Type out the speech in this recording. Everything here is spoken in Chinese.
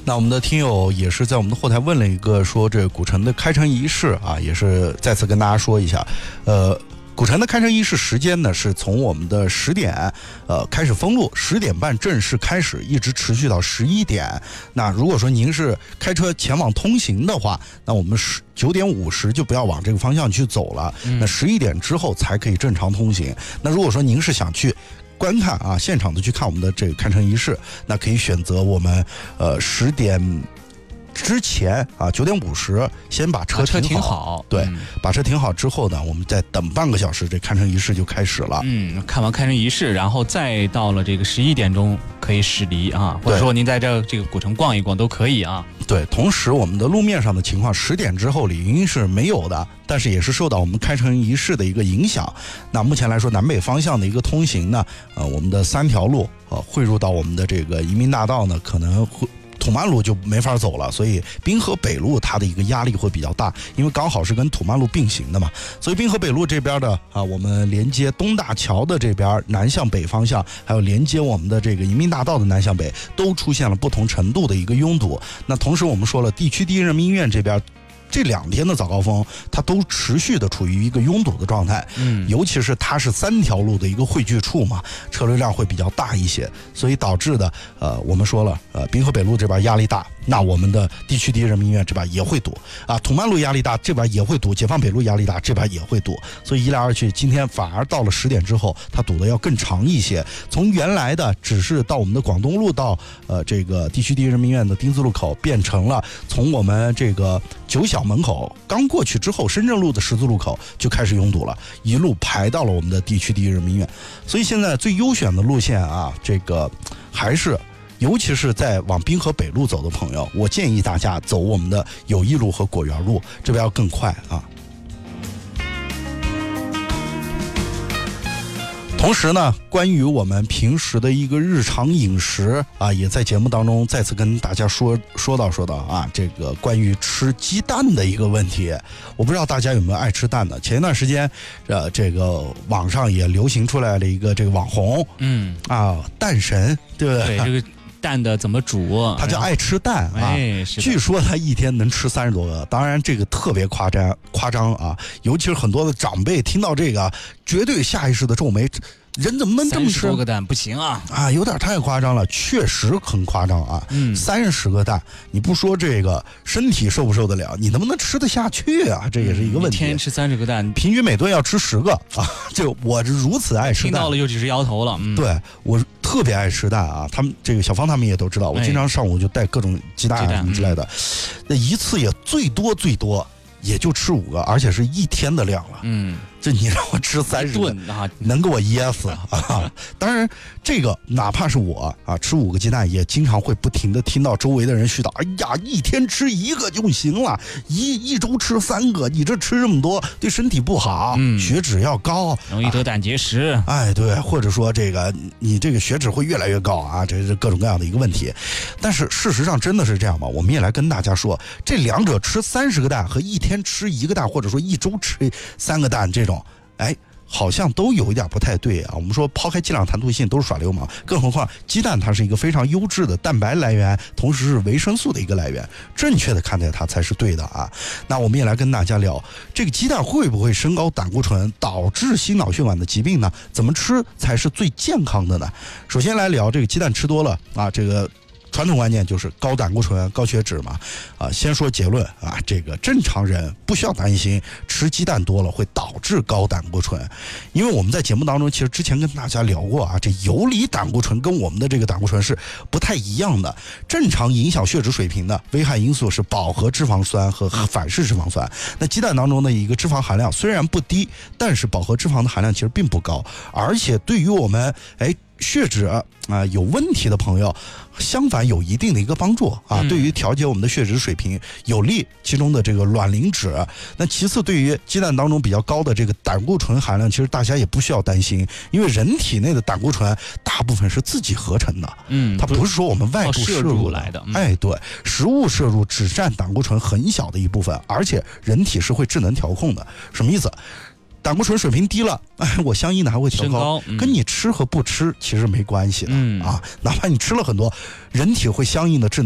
那我们的听友也是在我们的后台问了一个，说这古城的开城仪式啊，也是再次跟大家说一下，古城的开城仪式时间呢，是从我们的10点，开始封路，10点半正式开始，一直持续到11点。那如果说您是开车前往通行的话，那我们9点50就不要往这个方向去走了，那11点之后才可以正常通行。那如果说您是想去观看啊，现场的去看我们的这个开城仪式，那可以选择我们10点之前啊，9点50先把车停好，对，把车停好之后呢，我们再等半个小时，这开城仪式就开始了。 看完开城仪式，然后再到了这个11点钟可以驶离啊，或者说您在这个古城逛一逛都可以啊。 对，同时我们的路面上的情况，10点之后理应是没有的，但是也是受到我们开城仪式的一个影响。那目前来说，南北方向的一个通行呢，我们的3条路汇入到我们的这个移民大道呢，可能会。土曼路就没法走了，所以滨河北路它的一个压力会比较大，因为刚好是跟土曼路并行的嘛，所以滨河北路这边的我们连接东大桥的这边南向北方向，还有连接我们的这个移民大道的南向北，都出现了不同程度的一个拥堵。那同时我们说了，地区第一人民医院这边这2天的早高峰，它都持续的处于一个拥堵的状态，尤其是它是3条路的一个汇聚处嘛，车流量会比较大一些，所以导致的我们说了，滨河北路这边压力大，那我们的地区第一人民医院这边也会堵啊，土曼路压力大，这边也会堵，解放北路压力大，这边也会堵，所以一来二去，今天反而到了10点之后，它堵的要更长一些。从原来的只是到我们的广东路到这个地区第一人民医院的丁字路口，变成了从我们这个9小门口刚过去之后，深圳路的十字路口就开始拥堵了，一路排到了我们的地区第一人民医院。所以现在最优选的路线啊，这个还是。尤其是在往滨河北路走的朋友，我建议大家走我们的友谊路和果园路，这边要更快啊。同时呢，关于我们平时的一个日常饮食啊，也在节目当中再次跟大家说到啊，这个关于吃鸡蛋的一个问题。我不知道大家有没有爱吃蛋的。前一段时间，这个网上也流行出来了一个这个网红，蛋神，对不对？ 对，这个蛋的怎么煮？ 他叫爱吃蛋啊，据说他一天能吃30多个，当然这个特别夸张啊，尤其是很多的长辈听到这个，绝对下意识的皱眉。人怎么能这么吃？30多个蛋不行啊！ 有点太夸张了，确实很夸张啊。30个蛋，你不说这个身体受不受得了，你能不能吃得下去啊？这也是一个问题。 一天吃30个蛋， 平均每顿要吃10个啊！就我如此爱吃蛋， 听到了就只是摇头了。 对，我特别爱吃蛋啊！他们这个小芳他们也都知道，我经常上午就带各种鸡蛋啊什么之类的，那一次也最多也就吃5个，而且是1天的量了。这你让我吃30个啊，能给我噎死啊！当然，这个哪怕是我啊，吃5个鸡蛋，也经常会不停的听到周围的人絮叨：“哎呀，一天吃1个就行了，一周吃3个，你这吃这么多对身体不好，血脂要高， 容易得胆结石。” 对，或者说这个你这个血脂会越来越高啊，这是各种各样的一个问题。但是事实上真的是这样吗？我们也来跟大家说，这两者吃30个蛋和一天吃1个蛋，或者说一周吃3个蛋这种，好像都有一点不太对啊。我们说抛开剂量谈吐性都是耍流氓，更何况鸡蛋它是一个非常优质的蛋白来源，同时是维生素的一个来源，正确的看待它才是对的啊。那我们也来跟大家聊，这个鸡蛋会不会升高胆固醇，导致心脑血管的疾病呢？怎么吃才是最健康的呢？首先来聊这个鸡蛋吃多了啊，这个传统观念就是高胆固醇、高血脂嘛，先说结论啊，这个正常人不需要担心吃鸡蛋多了会导致高胆固醇，因为我们在节目当中其实之前跟大家聊过啊，这游离胆固醇跟我们的这个胆固醇是不太一样的。正常影响血脂水平的危害因素是饱和脂肪酸和反式脂肪酸。那鸡蛋当中的一个脂肪含量虽然不低，但是饱和脂肪的含量其实并不高，而且对于我们血脂有问题的朋友，相反有一定的一个帮助啊，对于调节我们的血脂水平有利，其中的这个卵磷脂。那其次，对于鸡蛋当中比较高的这个胆固醇含量，其实大家也不需要担心，因为人体内的胆固醇大部分是自己合成的，它不是说我们外部摄入来的。 对，食物摄入只占胆固醇很小的一部分，而且人体是会智能调控的。什么意思？胆固醇水平低了，我相应的还会调高，跟你吃和不吃其实没关系的啊。哪怕你吃了很多，人体会相应的智能